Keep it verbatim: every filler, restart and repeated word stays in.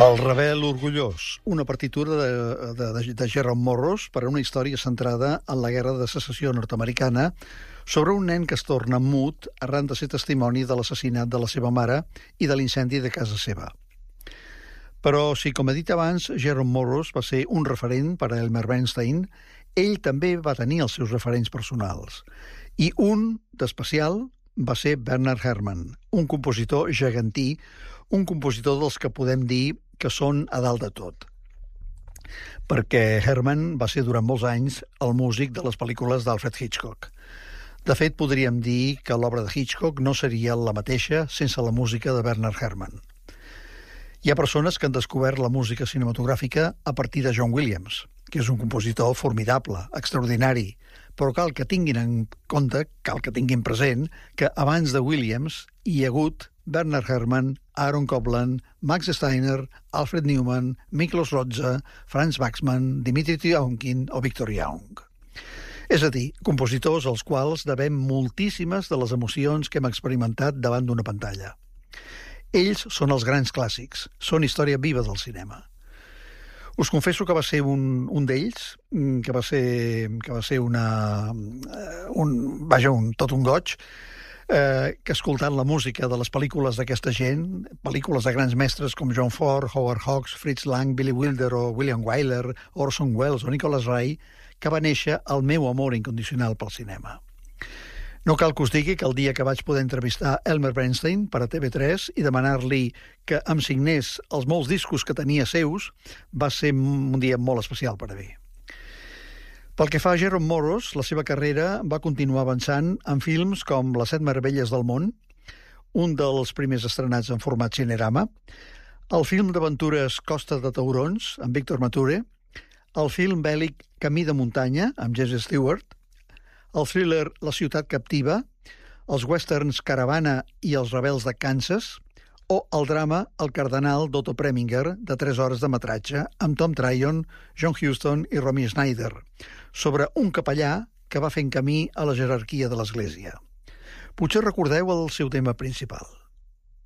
El rebel orgullós, una partitura de, de, de Jerome Morros per a una història centrada en la guerra de secessió nord-americana sobre un nen que es torna mut arran de ser testimoni de l'assassinat de la seva mare i de l'incendi de casa seva. Però si, com he dit abans, Jerome Morros va ser un referent per a Elmer Bernstein, ell també va tenir els seus referents personals. I un d'especial va ser Bernard Herrmann, un compositor gegantí, un compositor dels que podem dir que són a dalt de tot. Perquè Herrmann va ser durant molts anys el músic de les pel·lícules d'Alfred Hitchcock. De fet, podríem dir que l'obra de Hitchcock no seria la mateixa sense la música de Bernard Herrmann. Hi ha persones que han descobert la música cinematogràfica a partir de John Williams, que és un compositor formidable, extraordinari, però cal que tinguin en compte, cal que tinguin present, que abans de Williams hi ha hagut Bernard Herrmann, Aaron Copland, Max Steiner, Alfred Newman, Miklos Rozsa, Franz Waxman, Dimitri Tiomkin o Victor Young. És a dir, compositors als quals devem moltíssimes de les emocions que hem experimentat davant d'una pantalla. Ells són els grans clàssics, són història viva del cinema. Us confesso que va ser un, un d'ells, que va ser, que va ser una, un, vaja, un, tot un goig, eh, que escoltant la música de les pel·lícules d'aquesta gent, pel·lícules de grans mestres com John Ford, Howard Hawks, Fritz Lang, Billy Wilder o William Wyler, Orson Welles o Nicholas Ray, que va néixer el meu amor incondicional pel cinema. No cal que us digui que el dia que vaig poder entrevistar Elmer Bernstein per a T V tres i demanar-li que em signés els molts discos que tenia seus va ser un dia molt especial per a mi. Pel que fa a Jerome Morros, la seva carrera va continuar avançant en films com Les set meravelles del món, un dels primers estrenats en format Cinerama, el film d'aventures Costa de Taurons, amb Víctor Mature, el film bèl·lic Camí de muntanya, amb Jesse Stewart, el thriller La ciutat captiva, els westerns Caravana i els rebels de Kansas, o el drama El cardenal d'Otto Preminger, de tres hores de metratge, amb Tom Tryon, John Huston i Romy Schneider, sobre un capellà que va fent camí a la jerarquia de l'Església. Potser recordeu el seu tema principal.